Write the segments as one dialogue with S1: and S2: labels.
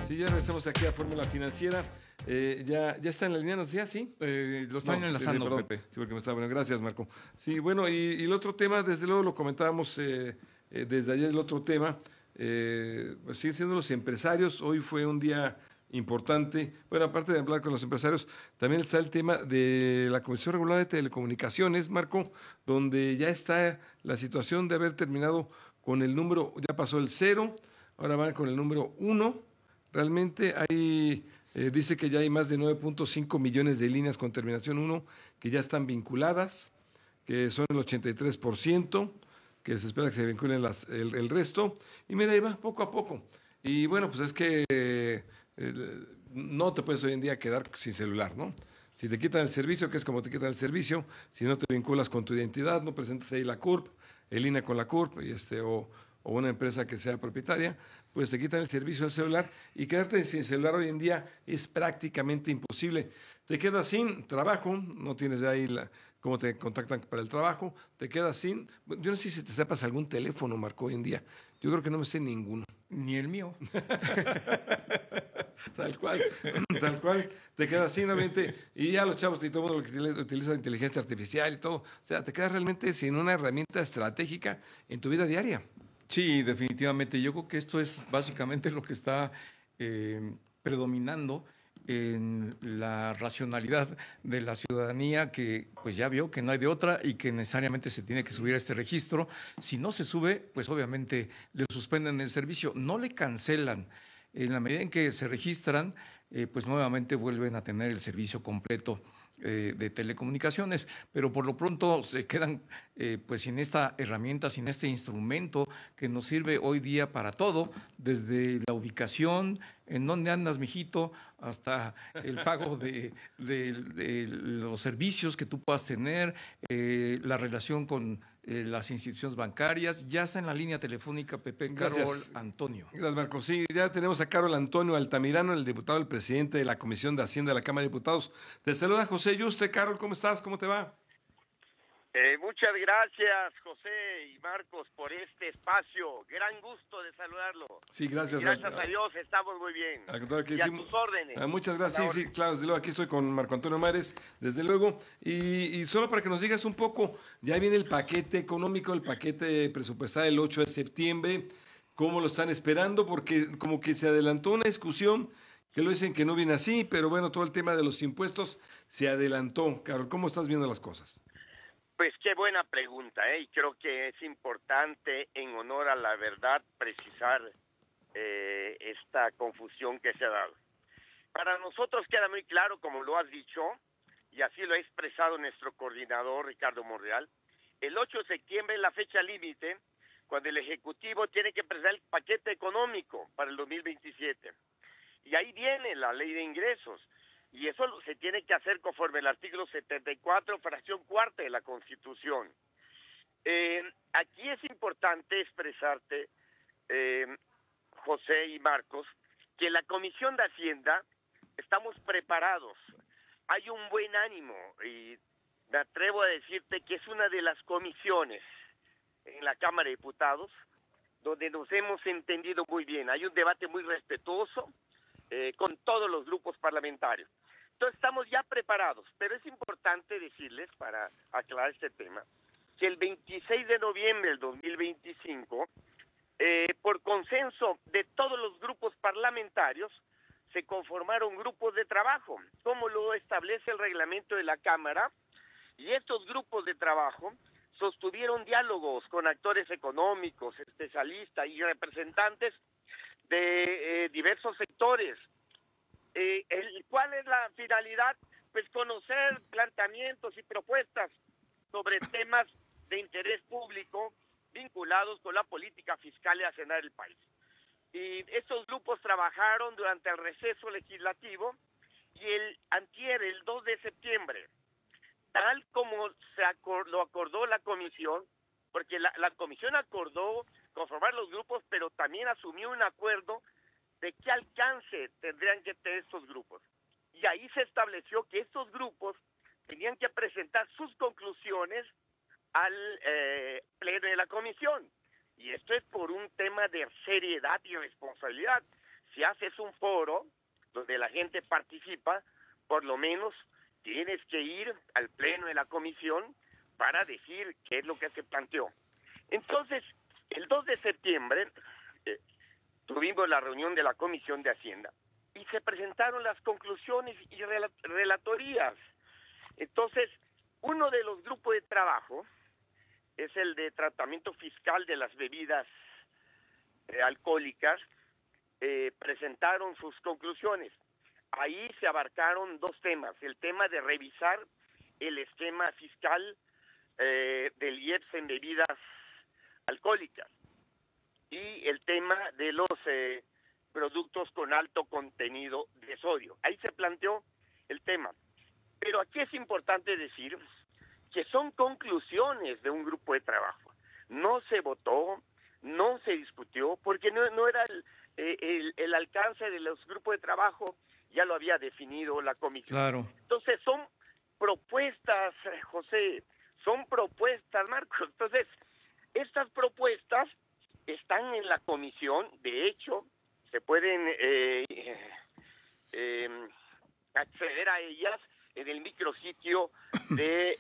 S1: Sí, ya regresamos aquí a Fórmula Financiera. Ya está en la línea, ¿no decía? ¿Sí?
S2: Lo están enlazando,
S1: perdón.
S2: Pepe.
S1: Sí, porque me estaba bueno. Gracias, Marco. Sí, bueno, y el otro tema, desde luego lo comentábamos desde ayer, el otro tema, pues siguen siendo los empresarios. Hoy fue un día importante. Bueno, aparte de hablar con los empresarios, también está el tema de la Comisión Reguladora de Telecomunicaciones, Marco, donde ya está la situación de haber terminado con el número, ya pasó el 0, ahora van con el número 1. Realmente hay, dice que ya hay más de 9.5 millones de líneas con terminación 1 que ya están vinculadas, que son el 83%, que se espera que se vinculen el resto. Y mira, ahí va poco a poco. Y bueno, pues es que no te puedes hoy en día quedar sin celular, ¿no? Si te quitan el servicio, que es como te quitan el servicio, si no te vinculas con tu identidad, no presentas ahí la CURP, el INE con la CURP, o una empresa que sea propietaria, pues te quitan el servicio del celular y quedarte sin celular hoy en día es prácticamente imposible. Te quedas sin trabajo, no tienes ahí cómo te contactan para el trabajo, te quedas sin, yo no sé si te sepas algún teléfono, Marco, hoy en día, yo creo que no me sé ninguno.
S2: Ni el mío.
S1: Tal cual, te quedas así, obviamente, y ya los chavos y todo el mundo utiliza inteligencia artificial y todo, o sea, te quedas realmente sin una herramienta estratégica en tu vida diaria.
S2: Sí, definitivamente. Yo creo que esto es básicamente lo que está predominando en la racionalidad de la ciudadanía, que pues ya vio que no hay de otra y que necesariamente se tiene que subir a este registro. Si no se sube, pues obviamente le suspenden el servicio, no le cancelan. En la medida en que se registran, pues nuevamente vuelven a tener el servicio completo de telecomunicaciones, pero por lo pronto se quedan pues sin esta herramienta, sin este instrumento que nos sirve hoy día para todo, desde la ubicación, en dónde andas, mijito, hasta el pago de los servicios que tú puedas tener, la relación con las instituciones bancarias. Ya está en la línea telefónica Pepe.
S1: Gracias.
S2: Carol Antonio.
S1: Gracias, Marco. Sí, ya tenemos a Carol Antonio Altamirano, el diputado, el presidente de la Comisión de Hacienda de la Cámara de Diputados. Te saluda José Yuste. Carol, ¿cómo estás? ¿Cómo te va?
S3: Muchas gracias, José y Marcos, por este espacio. Gran gusto de saludarlo.
S1: Sí, gracias.
S3: Y gracias a Dios, estamos muy bien.
S1: Y
S3: a tus órdenes.
S1: Muchas gracias. Sí, claro, desde luego, aquí estoy con Marco Antonio Mares, desde luego. Y solo para que nos digas un poco, ya viene el paquete económico, el paquete presupuestal el 8 de septiembre. ¿Cómo lo están esperando? Porque como que se adelantó una discusión, que lo dicen que no viene así, pero bueno, todo el tema de los impuestos se adelantó. Carol, ¿cómo estás viendo las cosas?
S3: Pues qué buena pregunta, y creo que es importante, en honor a la verdad, precisar esta confusión que se ha dado. Para nosotros queda muy claro, como lo has dicho, y así lo ha expresado nuestro coordinador Ricardo Monreal, el 8 de septiembre es la fecha límite cuando el Ejecutivo tiene que presentar el paquete económico para el 2027. Y ahí viene la ley de ingresos. Y eso se tiene que hacer conforme al artículo 74, fracción cuarta de la Constitución. Aquí es importante expresarte, José y Marcos, que la Comisión de Hacienda estamos preparados. Hay un buen ánimo y me atrevo a decirte que es una de las comisiones en la Cámara de Diputados donde nos hemos entendido muy bien. Hay un debate muy respetuoso con todos los grupos parlamentarios. Entonces estamos ya preparados, pero es importante decirles, para aclarar este tema, que el 26 de noviembre del 2025, por consenso de todos los grupos parlamentarios, se conformaron grupos de trabajo, como lo establece el reglamento de la Cámara, y estos grupos de trabajo sostuvieron diálogos con actores económicos, especialistas y representantes de diversos sectores. ¿Cuál es la finalidad? Pues conocer planteamientos y propuestas sobre temas de interés público vinculados con la política fiscal y hacendaria del país. Y estos grupos trabajaron durante el receso legislativo y el 2 de septiembre, tal como lo acordó la comisión, porque la comisión acordó conformar los grupos, pero también asumió un acuerdo de qué alcance tendrían que tener estos grupos. Y ahí se estableció que estos grupos tenían que presentar sus conclusiones al pleno de la comisión. Y esto es por un tema de seriedad y responsabilidad. si haces un foro donde la gente participa, por lo menos tienes que ir al pleno de la comisión para decir qué es lo que se planteó. Entonces, el 2 de septiembre tuvimos la reunión de la Comisión de Hacienda y se presentaron las conclusiones y relatorías. Entonces, uno de los grupos de trabajo es el de tratamiento fiscal de las bebidas alcohólicas. Presentaron sus conclusiones. Ahí se abarcaron dos temas: el tema de revisar el esquema fiscal del IEPS en bebidas alcohólicas y el tema de los productos con alto contenido de sodio. Ahí se planteó el tema. Pero aquí es importante decir que son conclusiones de un grupo de trabajo. No se votó, no se discutió, porque no era el alcance de los grupos de trabajo, ya lo había definido la comisión.
S2: Claro.
S3: Entonces son propuestas, José, son propuestas, Marcos. Entonces, estas propuestas están en la comisión. De hecho, se pueden acceder a ellas en el micrositio de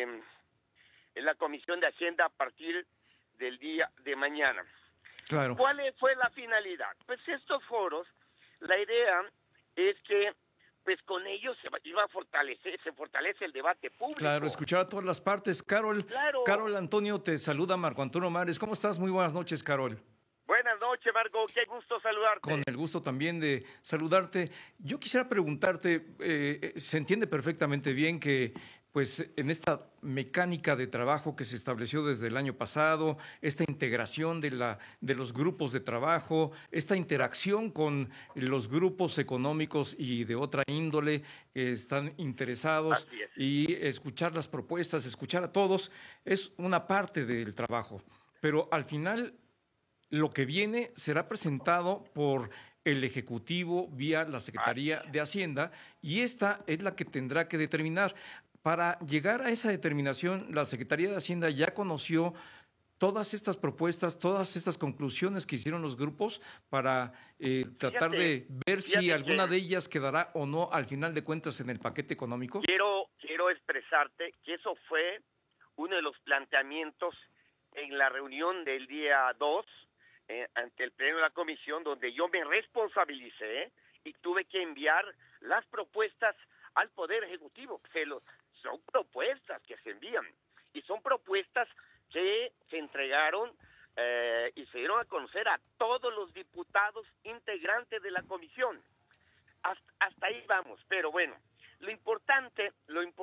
S3: la Comisión de Hacienda a partir del día de mañana.
S2: Claro.
S3: ¿Cuál fue la finalidad? Pues estos foros, la idea es que pues con ellos se fortalece el debate público.
S2: Claro, escuchar a todas las partes. Carol,
S3: Claro.
S2: Carol Antonio, te saluda Marco Antonio Mares. ¿Cómo estás? Muy buenas noches, Carol.
S3: Buenas noches, Marco. Qué gusto saludarte.
S2: Con el gusto también de saludarte. Yo quisiera preguntarte, se entiende perfectamente bien que pues en esta mecánica de trabajo que se estableció desde el año pasado, esta integración de los grupos de trabajo, esta interacción con los grupos económicos y de otra índole que están interesados y escuchar las propuestas, escuchar a todos, es una parte del trabajo. Pero al final lo que viene será presentado por el Ejecutivo vía la Secretaría de Hacienda y esta es la que tendrá que determinar. Para llegar a esa determinación, la Secretaría de Hacienda ya conoció todas estas propuestas, todas estas conclusiones que hicieron los grupos para tratar de ver si alguna de ellas quedará o no al final de cuentas en el paquete económico.
S3: Quiero expresarte que eso fue uno de los planteamientos en la reunión del día 2 ante el pleno de la comisión, donde yo me responsabilicé y tuve que enviar las propuestas al Poder Ejecutivo. Son propuestas que se envían y son propuestas que se entregaron y se dieron a conocer a todos los diputados integrantes de la comisión. Hasta ahí vamos, pero bueno, lo importante,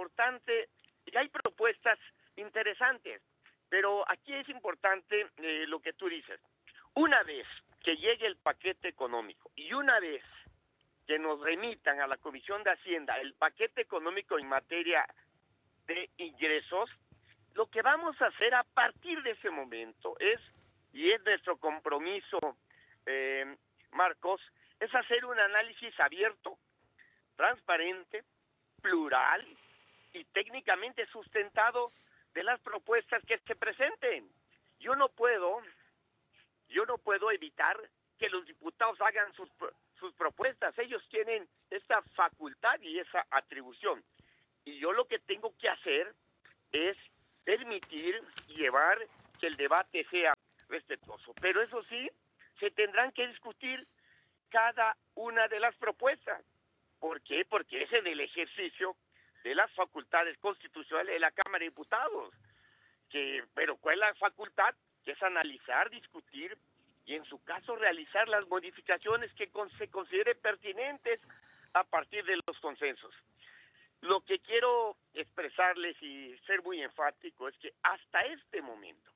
S3: y hay propuestas interesantes, pero aquí es importante lo que tú dices. Una vez que llegue el paquete económico y una vez que nos remitan a la Comisión de Hacienda el paquete económico en materia de ingresos, lo que vamos a hacer a partir de ese momento es nuestro compromiso, Marcos, es hacer un análisis abierto, transparente, plural y técnicamente sustentado de las propuestas que se presenten. Yo no puedo evitar que los diputados hagan sus propuestas. Ellos tienen esa facultad y esa atribución. Y yo lo que tengo que hacer es permitir y llevar que el debate sea respetuoso. Pero eso sí, se tendrán que discutir cada una de las propuestas. ¿Por qué? Porque es en el ejercicio de las facultades constitucionales de la Cámara de Diputados. Pero ¿cuál es la facultad? Que es analizar, discutir y en su caso realizar las modificaciones que se consideren pertinentes a partir de los consensos. Lo que quiero expresarles y ser muy enfático es que hasta este momento,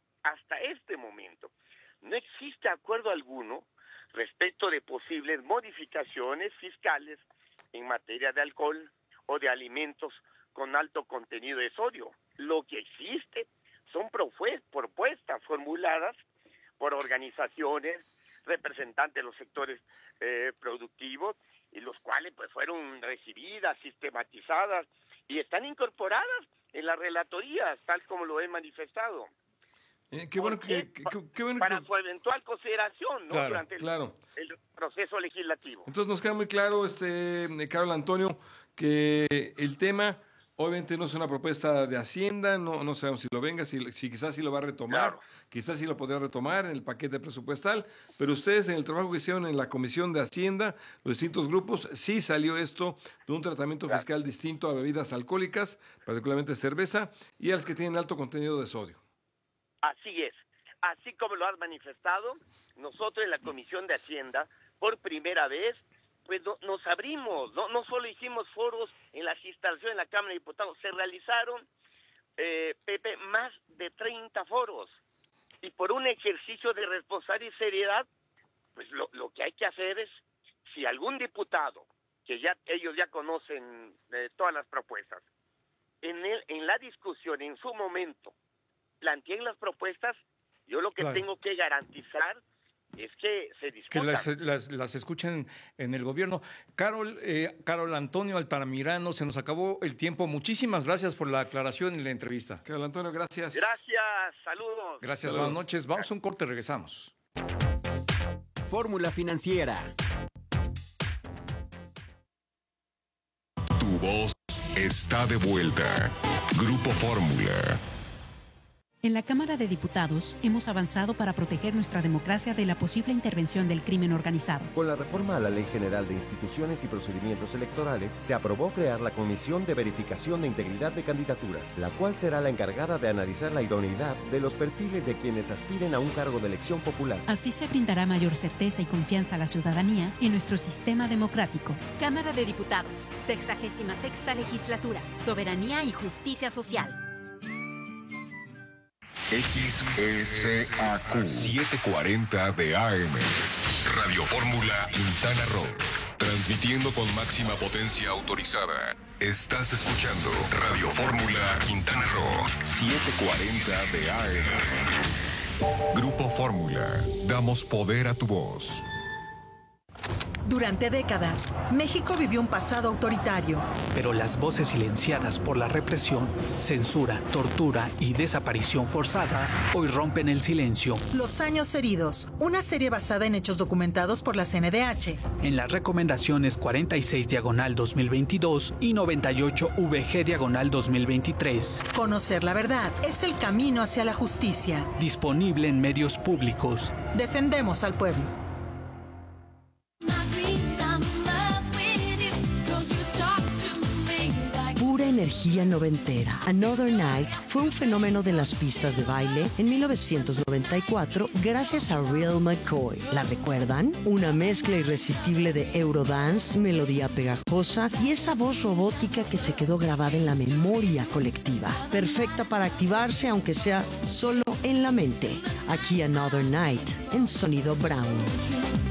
S3: no existe acuerdo alguno respecto de posibles modificaciones fiscales en materia de alcohol o de alimentos con alto contenido de sodio. Lo que existe son propuestas formuladas por organizaciones representantes de los sectores productivos, y los cuales pues fueron recibidas, sistematizadas y están incorporadas en las relatorías, tal como lo he manifestado.
S1: Qué bueno
S3: para su eventual consideración, ¿no?
S1: Claro,
S3: durante el proceso legislativo.
S1: Entonces nos queda muy claro, Carol Antonio, que el tema obviamente no es una propuesta de Hacienda, no sabemos si lo venga, si quizás sí lo va a retomar,
S3: Claro.
S1: quizás sí lo podría retomar en el paquete presupuestal, pero ustedes en el trabajo que hicieron en la Comisión de Hacienda, los distintos grupos, sí salió esto de un tratamiento fiscal distinto a bebidas alcohólicas, particularmente cerveza, y a las que tienen alto contenido de sodio.
S3: Así es. Así como lo has manifestado, nosotros en la Comisión de Hacienda, por primera vez, pues nos abrimos, no solo hicimos foros en las instalaciones de la Cámara de Diputados, se realizaron, Pepe, más de 30 foros. Y por un ejercicio de responsabilidad y seriedad, pues lo que hay que hacer es, si algún diputado, que ellos ya conocen todas las propuestas, en la discusión, en su momento, planteen las propuestas, yo lo que tengo que garantizar es que se discutan.
S2: Que las escuchen en el gobierno. Carol Antonio Altamirano, se nos acabó el tiempo. Muchísimas gracias por la aclaración y la entrevista.
S1: Carol Antonio, gracias.
S3: Gracias, saludos.
S2: Gracias, buenas noches. Vamos a un corte, regresamos.
S4: Fórmula Financiera.
S5: Tu voz está de vuelta. Grupo Fórmula.
S6: En la Cámara de Diputados hemos avanzado para proteger nuestra democracia de la posible intervención del crimen organizado.
S7: Con la reforma a la Ley General de Instituciones y Procedimientos Electorales, se aprobó crear la Comisión de Verificación de Integridad de Candidaturas, la cual será la encargada de analizar la idoneidad de los perfiles de quienes aspiren a un cargo de elección popular.
S6: Así se brindará mayor certeza y confianza a la ciudadanía en nuestro sistema democrático.
S8: Cámara de Diputados, 66ª Legislatura, Soberanía y Justicia Social.
S5: XECAQ 740 de AM. Radio Fórmula Quintana Roo. Transmitiendo con máxima potencia autorizada. Estás escuchando Radio Fórmula Quintana Roo 740 de AM. Grupo Fórmula. Damos poder a tu voz.
S9: Durante décadas, México vivió un pasado autoritario.
S10: Pero las voces silenciadas por la represión, censura, tortura y desaparición forzada hoy rompen el silencio.
S9: Los años heridos, una serie basada en hechos documentados por la CNDH.
S10: En las recomendaciones 46/2022 y 98VG/2023.
S9: Conocer la verdad es el camino hacia la justicia.
S10: Disponible en medios públicos.
S9: Defendemos al pueblo.
S11: Pura energía noventera. Another Night fue un fenómeno de las pistas de baile en 1994 gracias a Real McCoy. ¿La recuerdan? Una mezcla irresistible de Eurodance, melodía pegajosa y esa voz robótica que se quedó grabada en la memoria colectiva. Perfecta para activarse aunque sea solo en la mente. Aquí Another Night en Sonido Brown.